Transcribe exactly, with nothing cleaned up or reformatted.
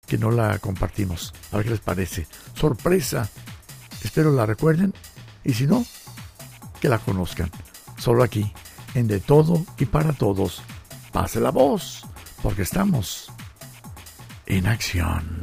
que no la compartimos. A ver qué les parece. Sorpresa. Espero la recuerden. Y si no, que la conozcan. Solo aquí, en De Todo y Para Todos. Pase la voz, porque estamos en acción.